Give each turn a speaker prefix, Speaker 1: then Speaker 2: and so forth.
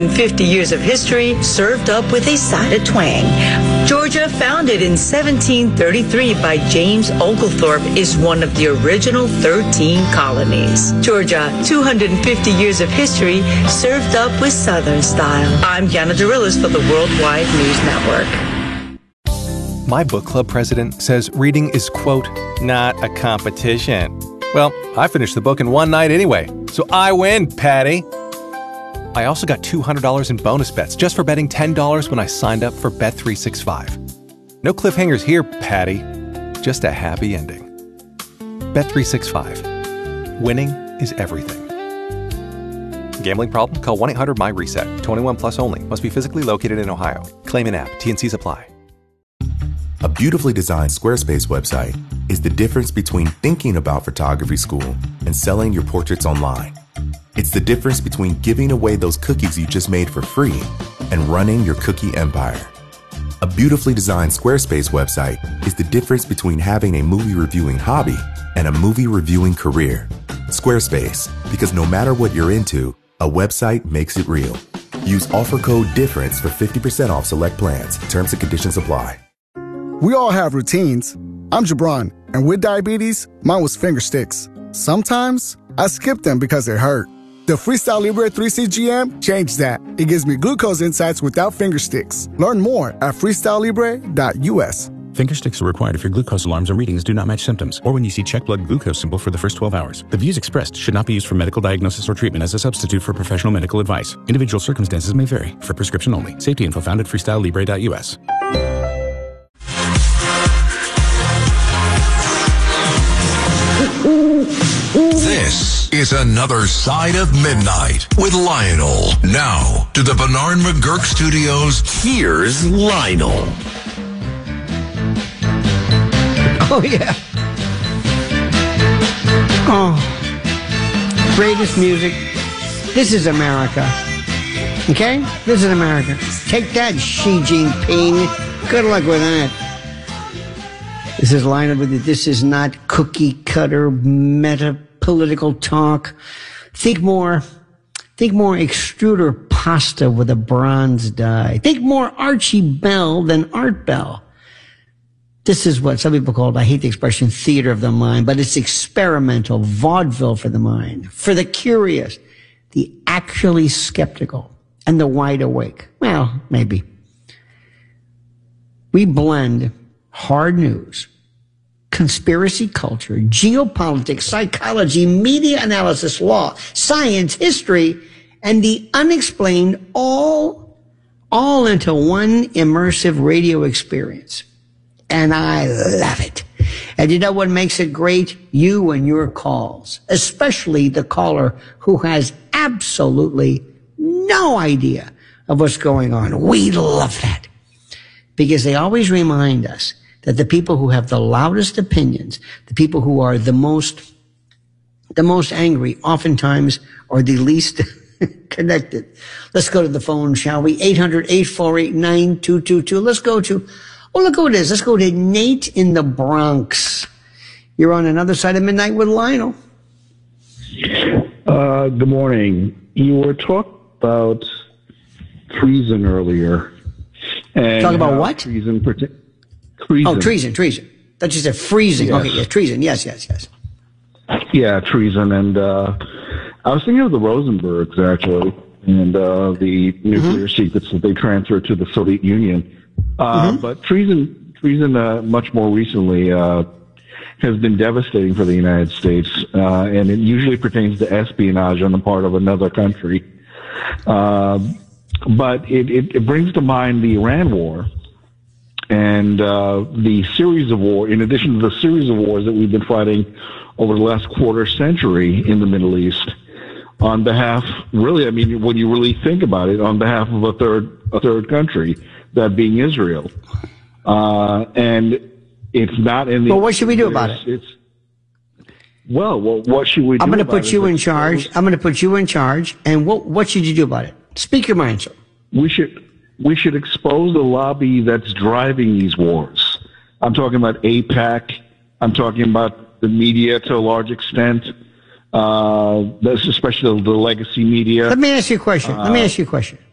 Speaker 1: 50 years of history served up with a side of twang. Georgia, founded in 1733 by James Oglethorpe, is one of the original 13 colonies. Georgia, 250 years of history served up with Southern style. I'm Yana Dorillas for the Worldwide News Network.
Speaker 2: My book club president says reading is, quote, not a competition. Well, I finished the book in one night anyway, so I win, Patty. I also got $200 in bonus bets just for betting $10 when I signed up for Bet365. No cliffhangers here, Patty. Just a happy ending. Bet365. Winning is everything. Gambling problem? Call 1-800-MY-RESET. 21 plus only. Must be physically located in Ohio. Claim in app. T&Cs apply.
Speaker 3: A beautifully designed Squarespace website is the difference between thinking about photography school and selling your portraits online. It's the difference between giving away those cookies you just made for free and running your cookie empire. A beautifully designed Squarespace website is the difference between having a movie reviewing hobby and a movie reviewing career. Squarespace, because no matter what you're into, a website makes it real. Use offer code DIFFERENCE for 50% off select plans. Terms and conditions apply.
Speaker 4: We all have routines. I'm Jabron, and with diabetes, mine was finger sticks. Sometimes I skip them because they hurt. The Freestyle Libre 3CGM changed that. It gives me glucose insights without finger sticks. Learn more at freestylelibre.us.
Speaker 5: Finger sticks are required if your glucose alarms or readings do not match symptoms, or when you see check blood glucose symbol for the first 12 hours. The views expressed should not be used for medical diagnosis or treatment as a substitute for professional medical advice. Individual circumstances may vary. For prescription only. Safety info found at freestylelibre.us.
Speaker 6: This is Another Side of Midnight with Lionel. Now, to the Bernard McGurk Studios, here's Lionel.
Speaker 7: Oh, yeah. Oh, greatest music. This is America. Okay? This is America. Take that, Xi Jinping. Good luck with that. This is Lionel with it. This is not cookie cutter meta political talk. Think more extruder pasta with a bronze dye. Think more Archie Bell than Art Bell. This is what some people call it, I hate the expression, theater of the mind, but it's experimental vaudeville for the mind, for the curious, the actually skeptical, and the wide awake. Well, maybe. We blend hard news, conspiracy culture, geopolitics, psychology, media analysis, law, science, history, and the unexplained all into one immersive radio experience. And I love it. And you know what makes it great? You and your calls, especially the caller who has absolutely no idea of what's going on. We love that because they always remind us that the people who have the loudest opinions, the people who are the most angry, oftentimes are the least connected. Let's go to the phone, shall we? 800-848-9222. Let's go to Nate in the Bronx. You're on Another Side of Midnight with Lionel.
Speaker 8: Good morning. You were talking about treason earlier. And
Speaker 7: talk about what?
Speaker 8: Treason.
Speaker 7: Oh, treason. That you said freezing. Yes. Okay, yes, treason. Yes.
Speaker 8: Yeah, treason. And I was thinking of the Rosenbergs, actually, and the nuclear secrets that they transferred to the Soviet Union. But treason, much more recently, has been devastating for the United States, and it usually pertains to espionage on the part of another country. But it brings to mind the Iran War and the series of war, in addition to the series of wars that we've been fighting over the last quarter century in the Middle East, on behalf, really, I mean, when you really think about it, on behalf of a third country, that being Israel. And it's not in the...
Speaker 7: Well, what should we do about it?
Speaker 8: What should we do?
Speaker 7: I'm going to put you in charge. And what should you do about it? Speak your mind, sir.
Speaker 8: We should expose the lobby that's driving these wars. I'm talking about AIPAC. I'm talking about the media to a large extent. That's especially the legacy media.
Speaker 7: Let me ask you a question.